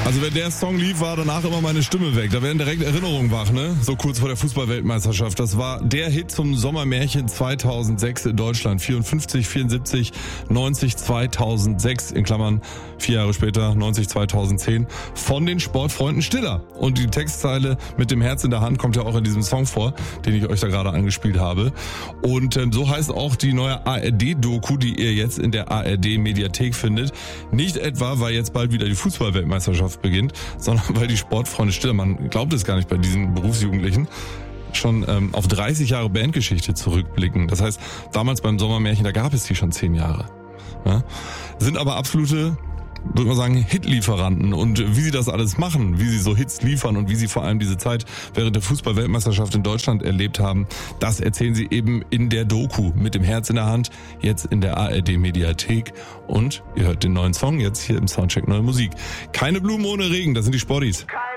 Also wenn der Song lief, war danach immer meine Stimme weg. Da werden direkt Erinnerungen wach, ne? So kurz vor der Fußball-Weltmeisterschaft. Das war der Hit zum Sommermärchen 2006 in Deutschland. 54, 74, 90, 2006, in Klammern 4 Jahre später, 90, 2010, von den Sportfreunden Stiller. Und die Textzeile mit dem Herz in der Hand kommt ja auch in diesem Song vor, den ich euch da gerade angespielt habe. Und so heißt auch die neue ARD-Doku, die ihr jetzt in der ARD-Mediathek findet. Nicht etwa, weil jetzt bald wieder die Fußball-Weltmeisterschaft beginnt, sondern weil die Sportfreunde Stiller, man glaubt es gar nicht bei diesen Berufsjugendlichen, schon auf 30 Jahre Bandgeschichte zurückblicken. Das heißt, damals beim Sommermärchen, da gab es die schon 10 Jahre. Ja? Sind aber absolute, würde man sagen, Hitlieferanten. Und wie sie das alles machen, wie sie so Hits liefern und wie sie vor allem diese Zeit während der Fußball-Weltmeisterschaft in Deutschland erlebt haben, das erzählen sie eben in der Doku mit dem Herz in der Hand, jetzt in der ARD-Mediathek. Und ihr hört den neuen Song jetzt hier im Soundcheck Neue Musik. Keine Blumen ohne Regen, das sind die Sportis.